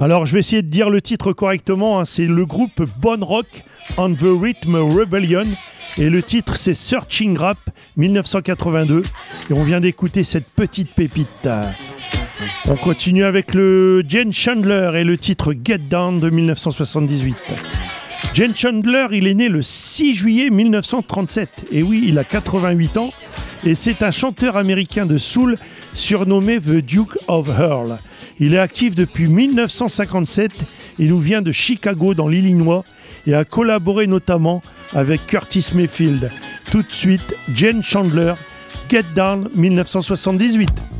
Alors, je vais essayer de dire le titre correctement. Hein. C'est le groupe Bone Rock and the Rhythm Rebellion. Et le titre, c'est Searching Rap 1982. Et on vient d'écouter cette petite pépite. On continue avec le Gene Chandler et le titre Get Down de 1978. Gene Chandler, il est né le 6 juillet 1937. Et oui, il a 88 ans. Et c'est un chanteur américain de soul surnommé The Duke of Earl. Il est actif depuis 1957. Il nous vient de Chicago dans l'Illinois et a collaboré notamment avec Curtis Mayfield. Tout de suite, Gene Chandler, Get Down 1978.